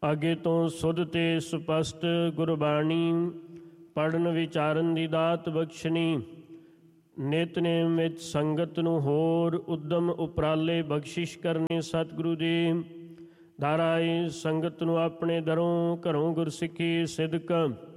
ਅੱਗੇ ਤੋਂ ਸੁਧ ਤੇ ਸਪਸ਼ਟ ਗੁਰਬਾਣੀ ਪੜ੍ਹਨ ਵਿਚਾਰਨ ਦੀ ਦਾਤ ਬਖਸ਼ਣੀ। ਨਿਤਨੇਮ ਵਿੱਚ ਸੰਗਤ ਨੂੰ ਹੋਰ ਉਦਮ ਉਪਰਾਲੇ ਬਖਸ਼ਿਸ਼ ਕਰਨੀ ਸਤਿਗੁਰੂ ਜੀ। ਦਾਰਾਈ ਸੰਗਤ ਨੂੰ ਆਪਣੇ ਦਰੋਂ ਘਰੋਂ ਗੁਰਸਿੱਖੀ ਸਿਦਕ